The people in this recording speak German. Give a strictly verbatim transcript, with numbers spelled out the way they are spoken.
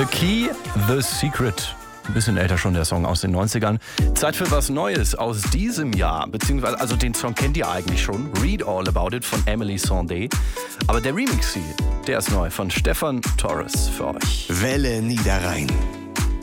The Key, The Secret. Ein bisschen älter schon der Song aus den neunzigern. Zeit für was Neues aus diesem Jahr. Beziehungsweise, also den Song kennt ihr eigentlich schon. Read All About It von Emily Sandé. Aber der Remix hier, der ist neu von Stefan Torres für euch. Welle Niederrhein.